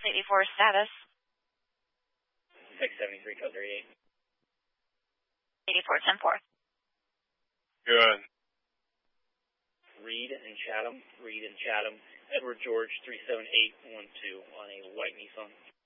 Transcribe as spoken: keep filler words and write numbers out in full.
eighty-four status. six seventy-three, code thirty-eight. eighty-four ten four. Good. Reed and Chatham, Reed and Chatham, Edward George three seven eight one two on a white Nissan.